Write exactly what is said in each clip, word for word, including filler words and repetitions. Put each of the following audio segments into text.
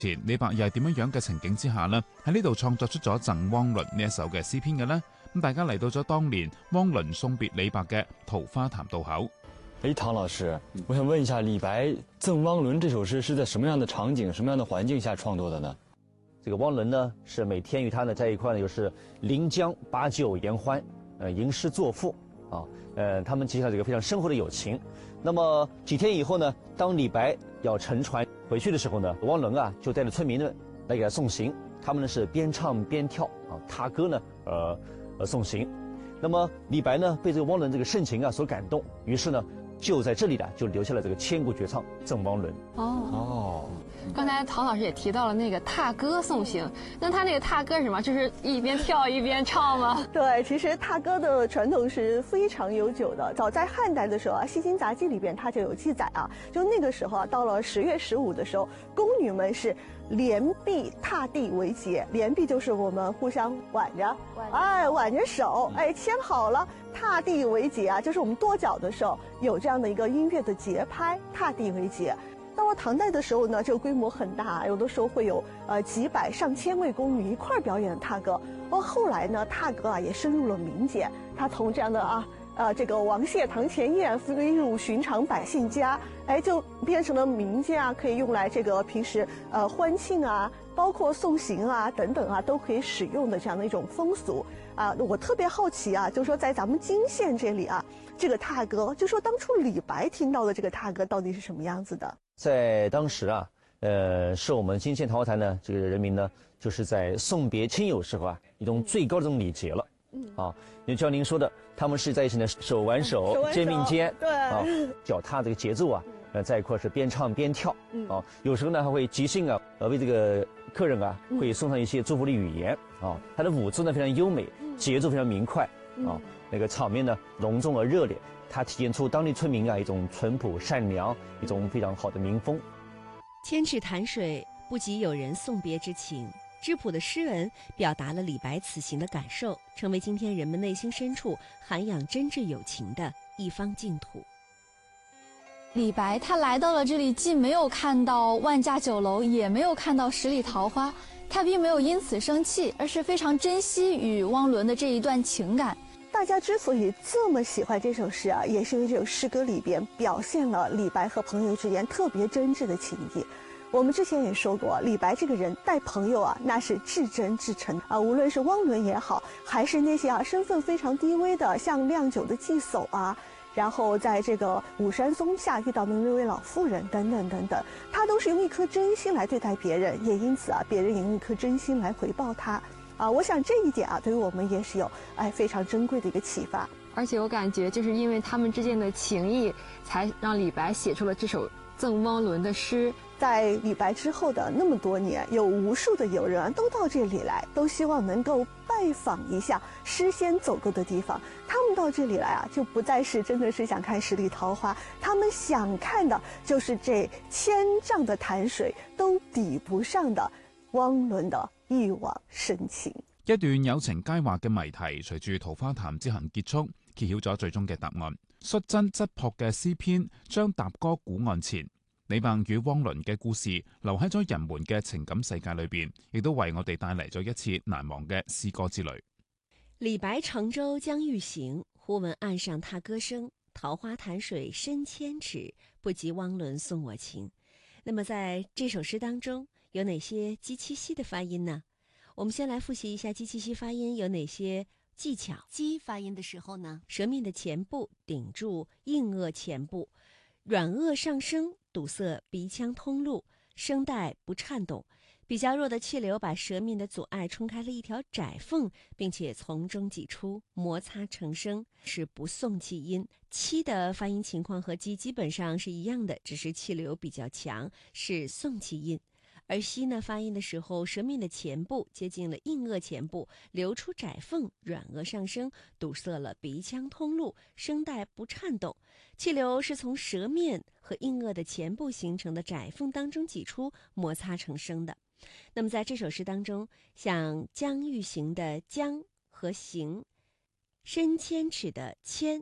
前李白又係點樣樣嘅情景之下呢？喺呢度創作出咗《贈汪倫》呢一首嘅詩篇嘅呢？咁大家嚟到咗當年汪倫送別李白嘅《桃花潭渡口》。 哎，唐老師，我想問一下，李白《贈汪倫》這首詩是在什麼樣的場景、什麼樣的環境下創作的呢？ 這個汪倫呢，是每天與他呢在一塊呢，就是臨江把酒言歡，呃，吟詩作賦啊，呃，他們結下這個非常深厚的友情。那麼幾天以後呢，當李白要乘船回去的時候呢，汪倫啊就帶着村民們來給他送行，他們呢是邊唱邊跳啊，踏歌呢，呃，呃送行。那麼李白呢被這個汪倫這個盛情啊所感動，於是呢就在這裡呢就留下了這個千古絕唱《贈汪倫》。 哦哦， 剛才唐老師也提到了那個踏歌送行，那他那個踏歌是什麼？就是一邊跳一邊唱嗎？ 對，其實踏歌的傳統是非常悠久的。早在漢代的時候啊，《西京雜記》裡邊它就有記載啊，就那個時候啊，到了十月十五的時候，宮女們是連臂踏地為節，連臂就是我們互相挽着，哎，挽着手，哎，牽好了，踏地為節啊，就是我們跺腳的時候有這樣的一個音樂的節拍，踏地為節。到了唐代的時候呢，這個規模很大，有的時候會有呃幾百上千位宮女一塊兒表演踏歌。而後來呢，踏歌啊也深入了民間，它從這樣的啊呃這個王謝堂前燕飛入尋常百姓家，哎，就變成了民間啊可以用來這個平時呃歡慶啊，包括送行啊等等啊都可以使用的這樣的一種風俗啊。我特別好奇啊，就是說在咱們泾縣這裡啊，這個踏歌，就說當初李白聽到的這個踏歌到底是什麼樣子的？ 在當時啊，呃，是我們泾縣桃花潭呢，這個人民呢，就是在送別親友時候啊，一種最高的這種禮節了。嗯啊，就像您說的，他們是在一起呢，手挽手，肩並肩， 對啊，腳踏這個節奏啊，呃，在一塊是邊唱邊跳。嗯啊，有時候呢還會即興啊，呃，為這個客人啊，會送上一些祝福的語言啊。他的舞姿呢非常優美，節奏非常明快啊，那個場面呢隆重而熱烈。它體現出當地村民啊一種淳樸善良，一種非常好的民風。 千尺潭水不及有人送別之情，質樸的詩文表達了李白此行的感受，成為今天人們內心深處涵養真摯友情的一方淨土。 李白他來到了這裡，既沒有看到萬家酒樓，也沒有看到十里桃花，他並沒有因此生氣，而是非常珍惜與汪倫的這一段情感。 大家之所以這麼喜歡這首詩啊，也是因為這首詩歌裡邊表現了李白和朋友之間特別真摯的情誼。我們之前也說過，李白這個人待朋友啊，那是至真至誠啊。無論是汪倫也好，還是那些啊身份非常低微的，像釀酒的祭叟啊，然後在這個武山松下遇到的那位老婦人等等等等，他都是用一顆真心來對待別人，也因此啊，別人也用一顆真心來回報他。啊，我想這一點啊，對於我們也是有哎非常珍貴的一個啟發。 而且我感覺，就是因為他們之間的情誼，才讓李白寫出了這首《贈汪倫》的詩。 在李白之後的那麼多年，有無數的友人都到這裡來，都希望能夠拜訪一下詩仙走過的地方。他們到這裡來啊，就不再是真的是想看十里桃花，他們想看的就是這千丈的潭水都抵不上的汪倫的一往深情。 一段友情佳話嘅謎題，隨住桃花潭之行結束，揭曉咗最終嘅答案。率真質樸嘅詩篇將踏歌古案前，李白與汪倫嘅故事留喺咗人們嘅情感世界裏邊，亦都為我哋帶嚟咗一次難忘嘅詩歌之旅。 李白乘舟將欲行，忽聞岸上踏歌聲。桃花潭水深千尺，不及汪倫送我情。那麼在這首詩當中，有哪些雞七夕的發音呢？我們先來複習一下雞七夕發音有哪些技巧。雞發音的時候呢，舌面的前部頂住硬腭前部，軟腭上升，堵塞鼻腔通路，聲帶不顫動。比較弱的氣流把舌面的阻礙衝開了一條窄縫，並且從中擠出，摩擦成聲，是不送氣音。七的發音情況和雞基本上是一樣的，只是氣流比較強，是送氣音。而西呢，發音的時候，舌面的前部接近了硬腭前部，流出窄縫，軟腭上升，堵塞了鼻腔通路，聲帶不顫動。氣流是從舌面和硬腭的前部形成的窄縫當中擠出，摩擦成聲的。那麼在這首詩當中，像將欲行的將和行，深千尺的千，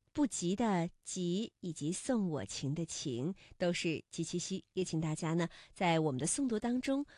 不及的及以及送我情的情都是及其虚，也请大家呢在我们的诵读当中